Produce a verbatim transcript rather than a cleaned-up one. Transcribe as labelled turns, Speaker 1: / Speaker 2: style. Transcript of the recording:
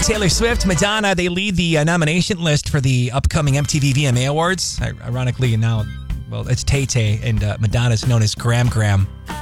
Speaker 1: Taylor Swift, Madonna, they lead the uh, nomination list for the upcoming M T V V M A Awards. I- ironically, now, well, it's Tay Tay, and uh, Madonna's known as Graham Graham.